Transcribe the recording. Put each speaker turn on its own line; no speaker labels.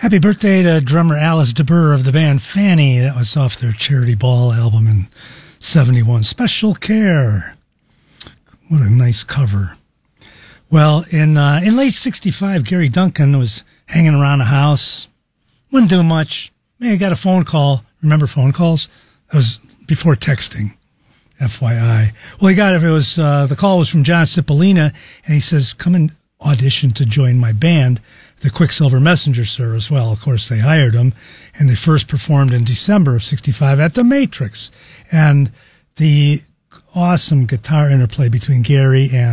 Happy birthday to drummer Alice DeBurr of the band Fanny. That was off their Charity Ball album in 71. Special Care. What a nice cover. Well, in late 65, Gary Duncan was hanging around the house. Wouldn't do much. Hey, I got a phone call. Remember phone calls? That was before texting. FYI. Well, he got it. It was, the call was from John Cipollina, and he says, come and audition to join my band, the Quicksilver Messenger Service. Well, of course, they hired him, and they first performed in December of 65 at the Matrix. And the awesome guitar interplay between Gary and